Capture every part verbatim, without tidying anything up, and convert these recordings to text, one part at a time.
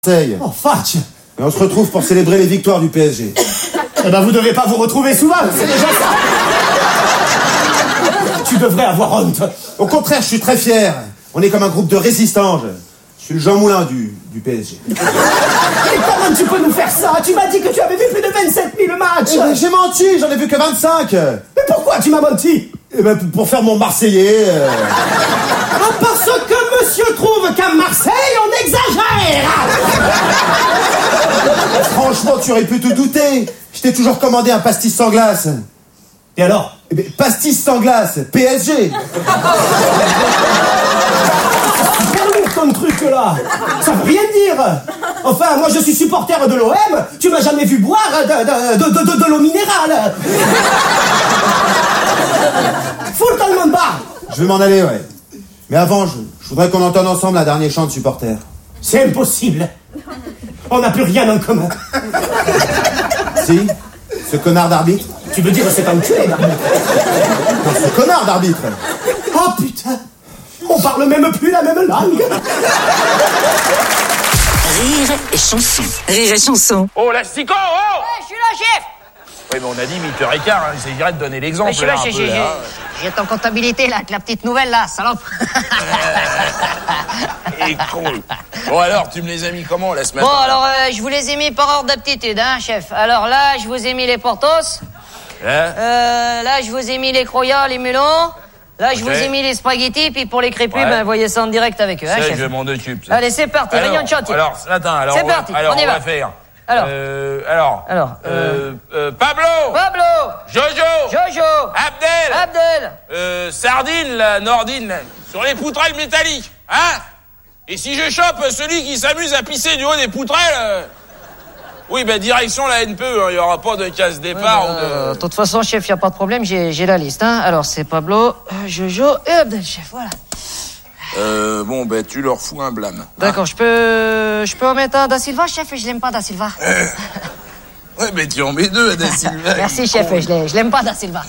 Marseille. Oh, Fatch. Et on se retrouve pour célébrer les victoires du P S G. Eh ben, vous devez pas vous retrouver souvent, c'est déjà ça. Tu devrais avoir honte. Au contraire, je suis très fier. On est comme un groupe de résistants. Je suis le Jean Moulin du, du P S G. Et comment tu peux nous faire ça? Tu m'as dit que tu avais vu plus de vingt-sept mille matchs. Eh ben, j'ai menti, j'en ai vu que vingt-cinq. Mais pourquoi tu m'as menti? Eh ben, pour faire mon Marseillais. Euh... Ah, parce que monsieur trouve qu'à Marseille, on exagère. Franchement, tu aurais pu te douter. Je t'ai toujours commandé un pastis sans glace. Et alors? Eh ben, pastis sans glace, P S G. Super lourd ton truc là. Ça veut rien dire. Enfin, moi je suis supporter de l'O M. Tu m'as jamais vu boire de, de, de, de, de l'eau minérale. Fous le temps de bar. Je vais m'en aller, ouais. Mais avant, je, je voudrais qu'on entende ensemble un dernier chant de supporter. C'est impossible. On n'a plus rien en commun. Si, ce connard d'arbitre. Tu veux dire c'est un enculé d'arbitre? Non, ce connard d'arbitre. Oh putain. On parle même plus la même langue. Rire et chanson. Rire et chanson. Oh, l'astico, oh Ouais, je suis là, chef. Oui, mais on a dit huit heures quinze, hein, il s'agirait de donner l'exemple. Ouais, je suis là, là, un j'ai, peu, j'ai, là. j'ai, j'ai ton comptabilité, là, avec la petite nouvelle, là, salope. Et cool. Bon, alors, tu me les as mis comment, la semaine? Bon, alors, euh, je vous les ai mis par ordre d'aptitude, hein, chef. Alors là, je vous ai mis les Portos. Hein? Euh, là, je vous ai mis les croyats, les melons. Là, je Ok. vous ai mis les spaghettis, puis pour les crépus, Ouais. ben, voyez ça en direct avec eux, hein, Ça, chef. je m'en occupe, ça. Allez, c'est parti, Alors, réunion de chantier. Alors, attends, alors, C'est on va, parti, alors, on y on va. va faire. Alors. Euh, alors. Alors, Euh, euh, Pablo! Pablo, Jojo! Jojo, Abdel! Abdel. Euh, Sardine, la Nordine, là, sur les poutrelles métalliques, hein? Et si je chope celui qui s'amuse à pisser du haut des poutrelles, euh, oui, ben, direction la N P E, il hein, y aura pas de casse-départ Ouais, ou euh, de... de toute façon, chef, y a pas de problème, j'ai, j'ai la liste, hein. Alors, c'est Pablo, euh, Jojo et Abdel, chef, voilà. Euh, bon, ben, tu leur fous un blâme. D'accord, je peux, je peux en mettre un Da Silva, chef, je l'aime pas, Da Silva. Ouais, mais tu en mets deux, Da Silva. Merci, chef, je l'aime, je l'aime pas, Da Silva.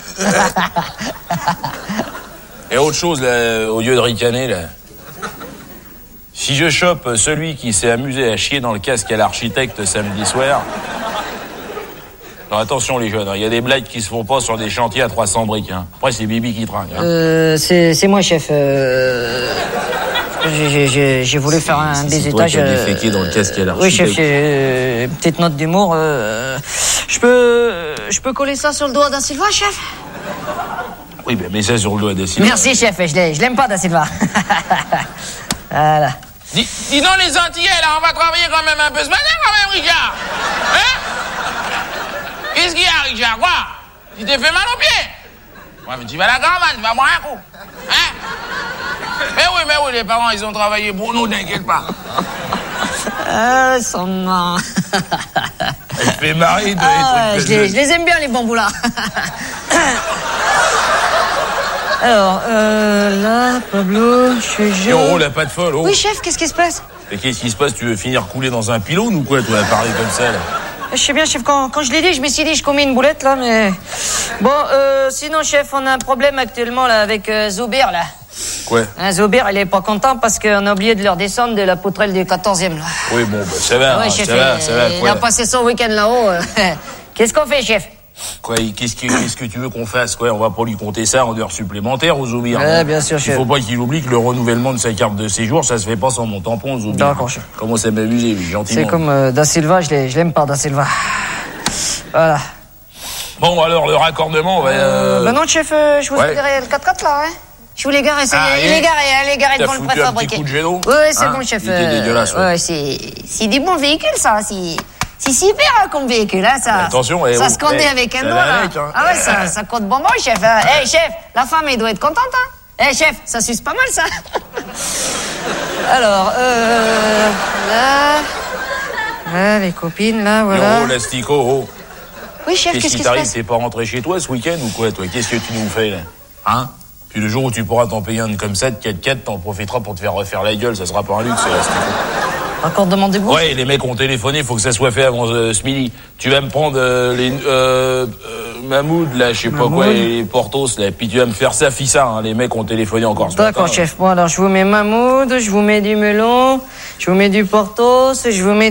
Et autre chose, là, au lieu de ricaner, là. Si je chope celui qui s'est amusé à chier dans le casque à l'architecte samedi soir... Alors attention les jeunes, il y a des blagues qui se font pas sur des chantiers à trois cents briques. Hein. Après, c'est Bibi qui trinque. Hein. Euh, c'est, c'est moi, chef. Euh... J'ai, j'ai, j'ai, j'ai voulu faire un des étages. Toi qui as déféqué dans le casque à l'architecte. Oui, chef, j'ai une petite note d'humour. Euh... Je peux, je peux coller ça sur le doigt d'A Silva, chef? Oui, ben mets ça sur le doigt des Silva. Merci, chef, je, l'ai, je l'aime pas, Da Silva. Voilà. Dis, dis donc les Antillais, là, on va travailler quand même un peu ce matin, quand même, Richard. Hein? Qu'est-ce qu'il y a, Richard? Quoi? Tu t'es fait mal aux pieds? Ouais, mais tu vas à la caravane, tu vas boire un coup. Hein? Mais oui, mais oui, les parents, ils ont travaillé pour nous, t'inquiète pas. Ah, son nom. Elle fait marrer de Ah, ouais, les je, trucs les, de je les aime bien, les bambous, là. Alors, euh, là, Pablo, Jojo... Et on roule la patte folle, oh. Oui, chef, qu'est-ce qui se passe? Et qu'est-ce qui se passe? Tu veux finir coulé dans un pylône ou quoi, toi, à parler comme ça, là? Je sais bien, chef, quand, quand je l'ai dit, je me suis dit, je commets une boulette, là, mais... Bon, euh, sinon, chef, on a un problème actuellement, là, avec euh, Zoubir, là. Quoi? Hein, Zoubir, il est pas content parce qu'on a oublié de leur descendre de la poutrelle du quatorzième, là. Oui, bon, bah, ça va, Ouais, hein, chef, ça va, il, ça va, il quoi. a passé son week-end là-haut. euh. Qu'est-ce qu'on fait, chef? Quoi, qu'est-ce que, qu'est-ce que tu veux qu'on fasse, quoi? On va pas lui compter ça en heures supplémentaires aux Zoubir. Ouais, hein. bien sûr, Il chef. faut pas qu'il oublie que le renouvellement de sa carte de séjour, ça se fait pas sans mon tampon, Zoubir. D'accord, chef. Comment ça m'amuser, lui, gentiment. C'est comme euh, Da Silva, je, l'ai- je l'aime pas, Da Silva. Voilà. Bon, alors, le raccordement, on va... Euh... Bah non, chef, euh, je vous Ouais. ai garé le quatre-quatre, là, hein. Je vous l'ai garé, ça y Ah, est, il et est garé, hein, il est garé T'as devant le foutu un préfabriqué. petit coup de géno? Oui, c'est Hein? bon, chef. Il était dégueulasse, ouais. ouais, c'est, c'est du bon véhicule, ça. C'est, c'est super hein, comme véhicule, hein, ça. Mais attention, eh, ça oh, se conduit eh, avec un ça doigt, va là. avec, hein. Ah ouais, ça, ça compte bonbon, chef. Hein. Eh, chef, la femme, elle doit être contente, hein. Eh, chef, ça suce pas mal, ça. Alors, euh, là, là, les copines, là, voilà. Oh, l'astico, oh. Oui, chef, Qu'est-ce qu'est-ce qui qui se t'arrive? passe? T'es pas rentré chez toi ce week-end ou quoi, toi? Qu'est-ce que tu nous fais, là? Hein? Puis le jour où tu pourras t'en payer un comme ça, de quatre quatre, t'en profiteras pour te faire refaire la gueule, ça sera pas un luxe, l'astico. Encore demandez vous? Ouais, les mecs ont téléphoné, faut que ça soit fait avant euh, ce midi. Tu vas me prendre euh, les... Euh, euh, Mahmoud, là, je sais pas quoi, les Portos, là. Puis tu vas me faire ça, fissa, hein. Les mecs ont téléphoné encore ce matin. D'accord, chef. Bon, alors, je vous mets Mahmoud, je vous mets du melon, je vous mets du Portos, je vous mets